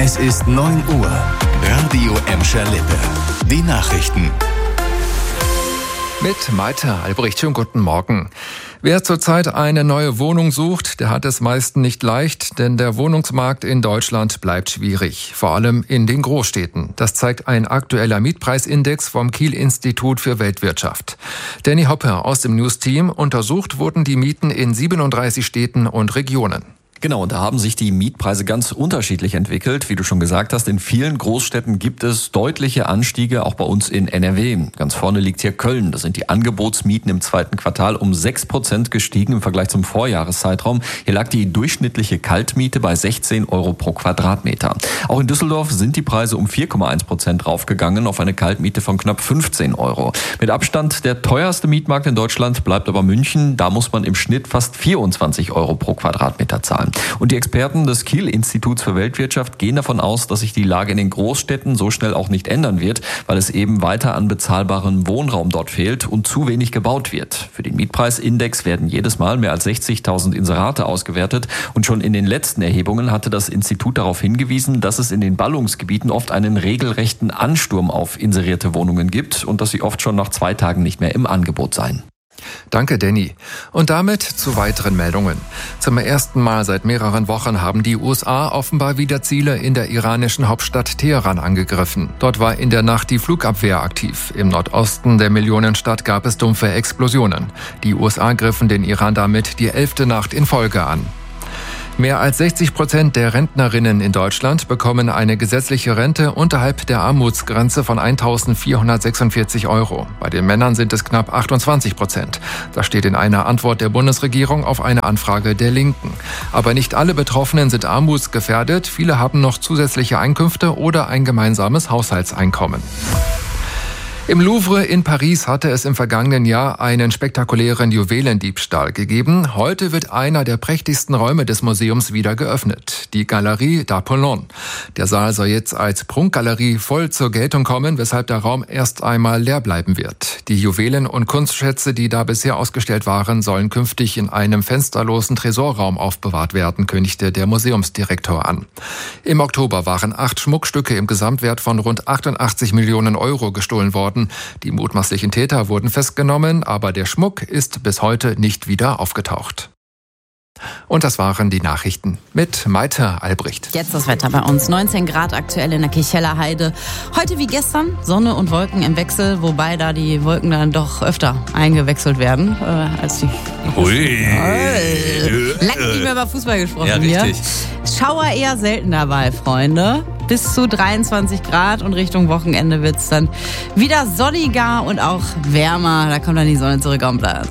Es ist 9 Uhr. Radio Emscher Lippe. Die Nachrichten. Mit Malte Albrecht. Schönen guten Morgen. Wer zurzeit eine neue Wohnung sucht, der hat es meist nicht leicht, denn der Wohnungsmarkt in Deutschland bleibt schwierig. Vor allem in den Großstädten. Das zeigt ein aktueller Mietpreisindex vom Kiel-Institut für Weltwirtschaft. Danny Hoppe aus dem News-Team. Untersucht wurden die Mieten in 37 Städten und Regionen. Genau, und da haben sich die Mietpreise ganz unterschiedlich entwickelt. Wie du schon gesagt hast, in vielen Großstädten gibt es deutliche Anstiege, auch bei uns in NRW. Ganz vorne liegt hier Köln. Da sind die Angebotsmieten im zweiten Quartal um 6% gestiegen im Vergleich zum Vorjahreszeitraum. Hier lag die durchschnittliche Kaltmiete bei 16 Euro pro Quadratmeter. Auch in Düsseldorf sind die Preise um 4,1% raufgegangen auf eine Kaltmiete von knapp 15 Euro. Mit Abstand der teuerste Mietmarkt in Deutschland bleibt aber München. Da muss man im Schnitt fast 24 Euro pro Quadratmeter zahlen. Und die Experten des Kiel-Instituts für Weltwirtschaft gehen davon aus, dass sich die Lage in den Großstädten so schnell auch nicht ändern wird, weil es eben weiter an bezahlbarem Wohnraum dort fehlt und zu wenig gebaut wird. Für den Mietpreisindex werden jedes Mal mehr als 60.000 Inserate ausgewertet und schon in den letzten Erhebungen hatte das Institut darauf hingewiesen, dass es in den Ballungsgebieten oft einen regelrechten Ansturm auf inserierte Wohnungen gibt und dass sie oft schon nach 2 Tagen nicht mehr im Angebot seien. Danke, Danny. Und damit zu weiteren Meldungen. Zum ersten Mal seit mehreren Wochen haben die USA offenbar wieder Ziele in der iranischen Hauptstadt Teheran angegriffen. Dort war in der Nacht die Flugabwehr aktiv. Im Nordosten der Millionenstadt gab es dumpfe Explosionen. Die USA griffen den Iran damit die 11. Nacht in Folge an. Mehr als 60% der Rentnerinnen in Deutschland bekommen eine gesetzliche Rente unterhalb der Armutsgrenze von 1.446 Euro. Bei den Männern sind es knapp 28%. Das steht in einer Antwort der Bundesregierung auf eine Anfrage der Linken. Aber nicht alle Betroffenen sind armutsgefährdet. Viele haben noch zusätzliche Einkünfte oder ein gemeinsames Haushaltseinkommen. Im Louvre in Paris hatte es im vergangenen Jahr einen spektakulären Juwelendiebstahl gegeben. Heute wird einer der prächtigsten Räume des Museums wieder geöffnet, die Galerie d'Apollon. Der Saal soll jetzt als Prunkgalerie voll zur Geltung kommen, weshalb der Raum erst einmal leer bleiben wird. Die Juwelen und Kunstschätze, die da bisher ausgestellt waren, sollen künftig in einem fensterlosen Tresorraum aufbewahrt werden, kündigte der Museumsdirektor an. Im Oktober waren 8 Schmuckstücke im Gesamtwert von rund 88 Millionen Euro gestohlen worden. Die mutmaßlichen Täter wurden festgenommen, aber der Schmuck ist bis heute nicht wieder aufgetaucht. Und das waren die Nachrichten mit Malte Albrecht. Jetzt das Wetter bei uns. 19 Grad aktuell in der Kirchheller Heide. Heute wie gestern Sonne und Wolken im Wechsel, wobei da die Wolken dann doch öfter eingewechselt werden als die. Hui. Lange nicht mehr über Fußball gesprochen. Ja, richtig. Hier. Schauer eher selten dabei, Freunde. Bis zu 23 Grad und Richtung Wochenende wird es dann wieder sonniger und auch wärmer. Da kommt dann die Sonne zurück am Platz.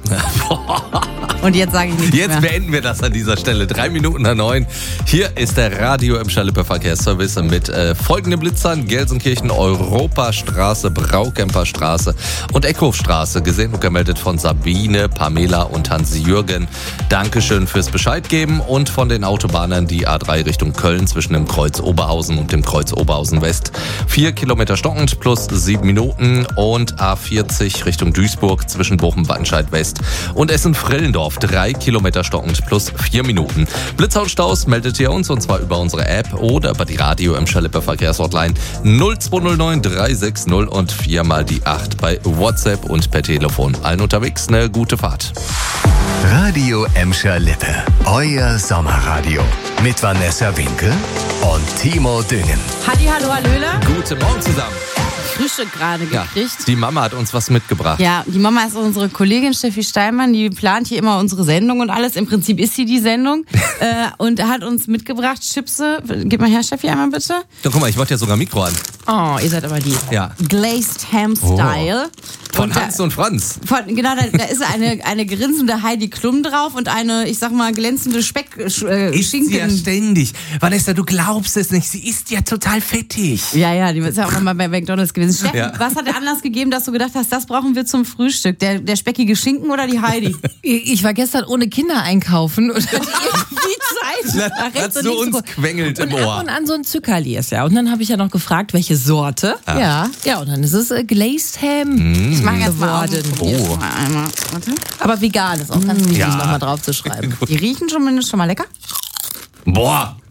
Und jetzt sage ich nichts mehr. Jetzt beenden wir das an dieser Stelle. 3 Minuten nach 9. Hier ist der Radio Emscher Lippe Verkehrsservice mit folgenden Blitzern. Gelsenkirchen, Europastraße, Braukemperstraße und Eckhofstraße. Gesehen und gemeldet von Sabine, Pamela und Hans-Jürgen. Dankeschön fürs Bescheid geben. Und von den Autobahnen die A3 Richtung Köln zwischen dem Kreuz Oberhausen und dem Kreuz Oberhausen West. 4 Kilometer stockend plus 7 Minuten. Und A40 Richtung Duisburg zwischen Bochum-Wattenscheid West und Essen-Frillendorf. 3 Kilometer stockend plus 4 Minuten. Blitzer und Staus meldet ihr uns und zwar über unsere App oder über die Radio Emscher Lippe Verkehrshotline 0209 360 und 4 mal die 8 bei WhatsApp und per Telefon. Allen unterwegs eine gute Fahrt. Radio Emscher Lippe. Euer Sommerradio. Mit Vanessa Winkel und Timo Düngen. Hallo, Hallöle. Guten Morgen zusammen. Frühstück gerade gekriegt. Die Mama hat uns was mitgebracht. Ja, die Mama ist unsere Kollegin Steffi Steinmann, die plant hier immer unsere Sendung und alles. Im Prinzip ist sie die Sendung und hat uns mitgebracht Chipse. Gib mal her, Steffi, einmal bitte. Ja, guck mal, ich wollte ja sogar Mikro an. Oh, ihr seid aber die. Ja. Glazed Ham Style. Von Hans und Franz. Genau, da ist eine grinsende Heidi Klum drauf und eine, ich sag mal, glänzende Schinken. Sie ja ständig. Vanessa, du glaubst es nicht. Sie ist ja total fettig. Ja, die ist ja auch mal bei McDonald's gewesen. Steffen, Ja. was hat der Anlass gegeben, dass du gedacht hast, das brauchen wir zum Frühstück? Der speckige Schinken oder die Heidi? Ich war gestern ohne Kinder einkaufen und Die Zeit. nach rechts Hast und du links uns so. quengelt im und ab Ohr. und an so ein Zuckerli ist ja. Und dann habe ich ja noch gefragt, welche Sorte. Ja, und dann ist es Glazed Ham. Ich mach jetzt mal geworden. auf. Einmal. Warte. Aber vegan ist auch ganz wichtig, nochmal drauf zu schreiben. Die riechen zumindest schon mal lecker. Boah.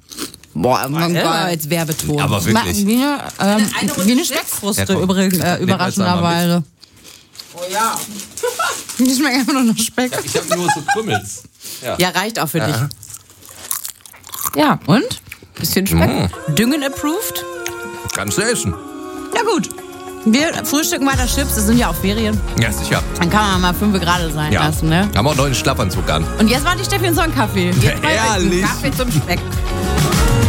Boah, als Werbeton. Aber wirklich. Wie eine Speckfruste Ja, komm. überraschenderweise. Oh ja. Die schmecken einfach nur noch Speck. Ich habe nur so Krümmels. Ja, reicht auch für dich. Ja, Und? bisschen Speck. Düngen approved? Kannst du essen. Ja gut. Wir frühstücken weiter Chips, es sind ja auch Ferien. Ja, sicher. Dann kann man mal 5 gerade sein Ja. lassen, ne? Haben wir auch noch einen Schlafanzug an. Und jetzt warte ich Steffi und so einen Kaffee. Jetzt mal Herrlich. Kaffee zum Speck.